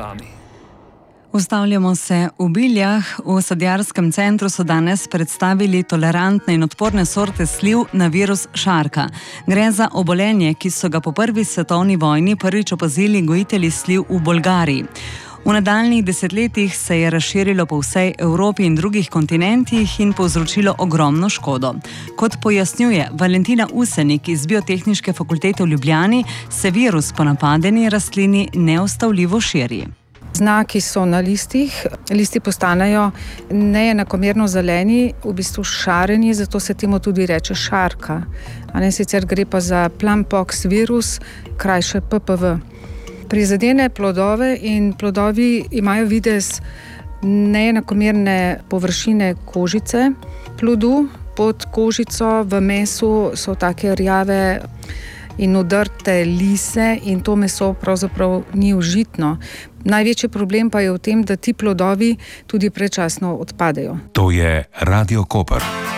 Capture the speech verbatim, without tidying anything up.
programi. Ustavljamo se v Biljah. V sadjarskem centru so danes predstavili tolerantne in odporne sorte sliv na virus šarka. Gre za obolenje, ki so ga po prvi svetovni vojni prvič opazili gojitelji sliv v Bolgariji. V nadaljnjih desetletjih se je razširilo po vsej Evropi in drugih kontinentih in povzročilo ogromno škodo. Kot pojasnjuje Valentina Usenik iz Biotehniške fakultete v Ljubljani, se virus po napadeni rastlini neustavljivo širi. Znaki so na listih, listi postanejo neenakomerno zeleni, v bistvu šareni, zato se temu tudi reče šarka. A ne, sicer gre pa za Plumpox virus, krajše P P V. Prizadene plodove in plodovi imajo videz neenakomerne površine kožice plodu. Pod kožico v mesu so take rjave in udrte lise in to meso pravzaprav ni užitno. Največji problem pa je v tem, da ti plodovi tudi predčasno odpadejo. To je Radio Koper.